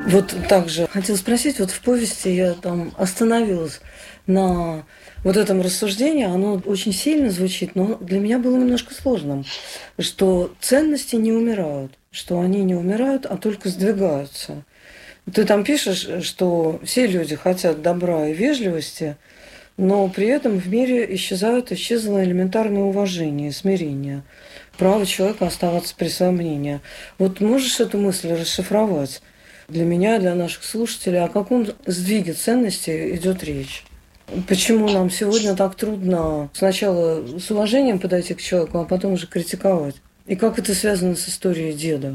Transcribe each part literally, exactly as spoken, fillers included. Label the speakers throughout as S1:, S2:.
S1: Вот также хотела спросить, вот в повести я там остановилась на вот этом рассуждении, оно очень сильно звучит, но для меня было немножко сложным, что ценности не умирают, что они не умирают, а только сдвигаются. Ты там пишешь, что все люди хотят добра и вежливости, но при этом в мире исчезают, исчезло элементарное уважение, смирение, право человека оставаться при своем мнении. Вот можешь эту мысль расшифровать? Для меня, для наших слушателей, о каком сдвиге ценностей идет речь? Почему нам сегодня так трудно сначала с уважением подойти к человеку, а потом уже критиковать? И как это связано с историей деда?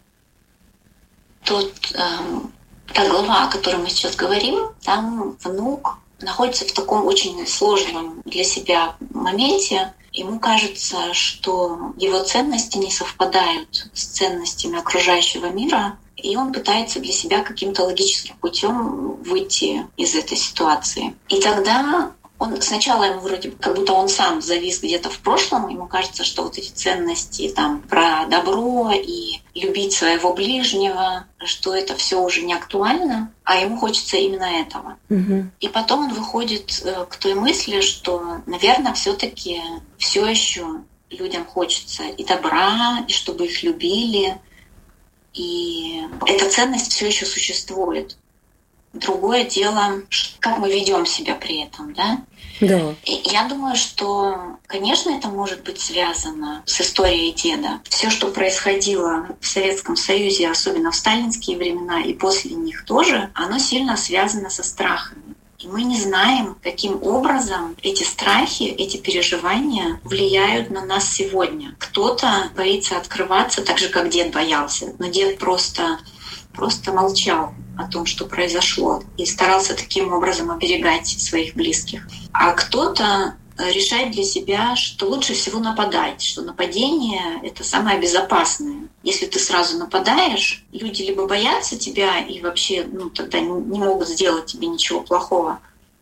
S2: Тот, э, та глава, о которой мы сейчас говорим, там внук находится в таком очень сложном для себя моменте. Ему кажется, что его ценности не совпадают с ценностями окружающего мира, и он пытается для себя каким-то логическим путем выйти из этой ситуации. И тогда он сначала ему вроде как будто он сам завис где-то в прошлом, ему кажется, что вот эти ценности там про добро и любить своего ближнего, что это все уже не актуально, а ему хочется именно этого.
S1: Угу.
S2: И потом он выходит к той мысли, что, наверное, все-таки все еще людям хочется и добра, и чтобы их любили, и эта ценность все еще существует. Другое дело, как мы ведем себя при этом, да?
S1: Да.
S2: И я думаю, что, конечно, это может быть связано с историей деда. Все, что происходило в Советском Союзе, особенно в сталинские времена и после них тоже, оно сильно связано со страхами. И мы не знаем, каким образом эти страхи, эти переживания влияют на нас сегодня. Кто-то боится открываться, так же, как дед боялся, но дед просто, просто молчал о том, что произошло, и старался таким образом оберегать своих близких. А кто-то решает для себя, что лучше всего нападать, что нападение — это самое безопасное. Если ты сразу нападаешь, люди либо боятся тебя и вообще ну, тогда не могут сделать тебе ничего плохого,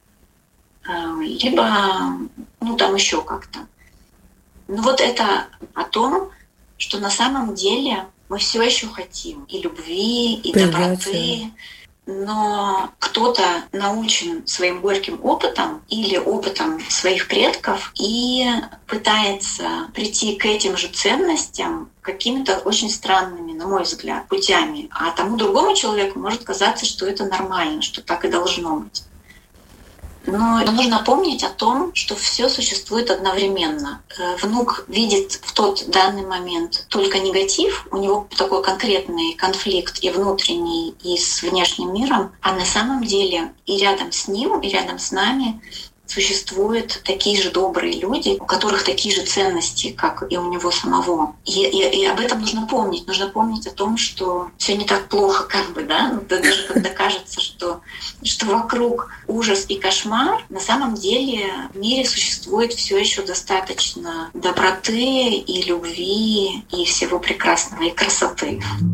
S2: либо ну, там еще как-то. Ну вот это о том, что на самом деле мы все еще хотим и любви, и доброты, но кто-то научен своим горьким опытом или опытом своих предков и пытается прийти к этим же ценностям какими-то очень странными, на мой взгляд, путями. А тому другому человеку может казаться, что это нормально, что так и должно быть. Но нужно помнить о том, что все существует одновременно. Внук видит в тот данный момент только негатив, у него такой конкретный конфликт и внутренний, и с внешним миром, а на самом деле и рядом с ним, и рядом с нами существуют такие же добрые люди, у которых такие же ценности, как и у него самого. И, и, и об этом нужно помнить. Нужно помнить о том, что все не так плохо, как бы, да, ну, даже когда кажется, что, что вокруг ужас и кошмар, на самом деле в мире существует все еще достаточно доброты и любви и всего прекрасного, и красоты.